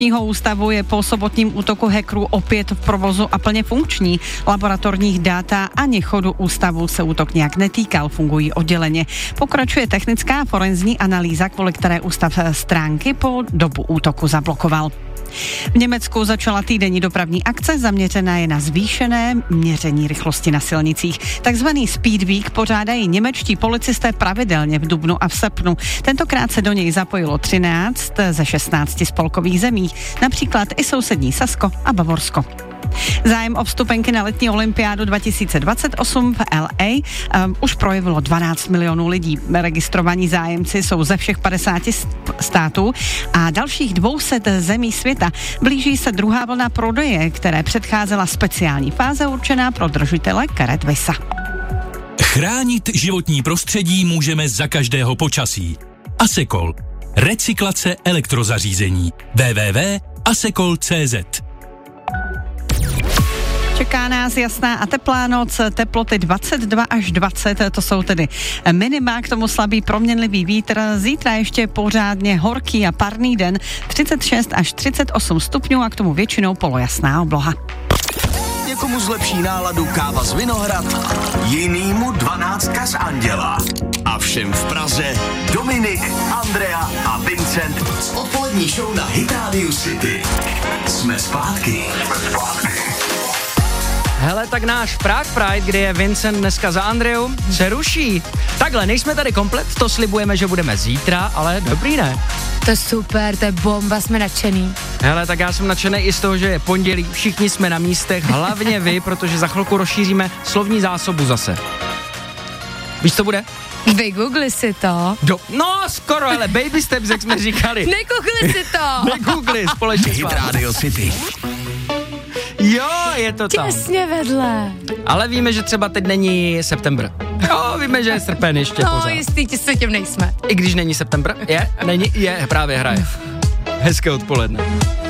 ústavu je po sobotním útoku hackerů opět v provozu a plně funkční. Laboratorních data ani chodu ústavu se útok nějak netýkal, fungují odděleně. Pokračuje technická forenzní analýza, kvůli které ústav stránky po dobu útoku zablokoval. V Německu začala týdenní dopravní akce, zaměřená je na zvýšené měření rychlosti na silnicích. Takzvaný Speed Week pořádají němečtí policisté pravidelně v dubnu a v srpnu. Tentokrát se do něj zapojilo 13 ze 16 spolkových zemí, například i sousední Sasko a Bavorsko. Zájem o vstupenky na letní olympiádu 2028 v LA už projevilo 12 milionů lidí. Registrovaní zájemci jsou ze všech 50 států a dalších 200 zemí světa. Blíží se druhá vlna prodeje, které předcházela speciální fáze určená pro držitele karet Visa. Chránit životní prostředí můžeme za každého počasí. Asekol. Recyklace elektrozařízení. www.asekol.cz. Čeká nás jasná a teplá noc, teploty 22 až 20, to jsou tedy minima, k tomu slabý proměnlivý vítr, zítra ještě pořádně horký a parný den, 36 až 38 stupňů a k tomu většinou polojasná obloha. Někomu zlepší náladu káva z Vinohrad, jinýmu 12 z Anděla. A všem v Praze Dominik, Andrea a Vincent z odpolední show na Hit Radio City. Jsme zpátky. Hele, tak náš Prague Pride, kde je Vincent dneska za Andreou, se ruší. Takhle, nejsme tady komplet, to slibujeme, že budeme zítra, ale dobrý ne. To je super, to je bomba, jsme nadšený. Hele, tak já jsem nadšený i z toho, že je pondělí, všichni jsme na místech, hlavně vy, protože za chvilku rozšíříme slovní zásobu zase. Víš, co bude? Vygoogli si to. No, skoro, ale baby steps, jak jsme říkali. Negoogli si to. Negoogli, společně. Hit Radio City. Jo, je to tam. Těsně vedle. Ale víme, že třeba teď není september. Jo, víme, že je srpen ještě No, pořád. jistý, se tím nejsme. I když není september? Je? Není? Je, právě hraje. Hezké odpoledne.